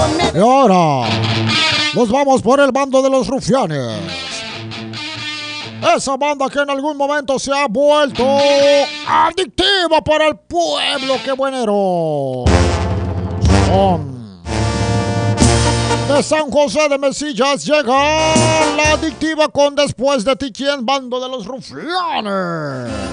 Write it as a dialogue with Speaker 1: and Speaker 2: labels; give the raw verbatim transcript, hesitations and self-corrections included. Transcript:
Speaker 1: Y ahora nos vamos por el bando de los rufianes. Esa banda que en algún momento se ha vuelto adictiva para el pueblo. ¡Qué buenero! Son de San José de Mesillas. Llega la adictiva con Después de ti, ¿quién? Bando de los rufianes.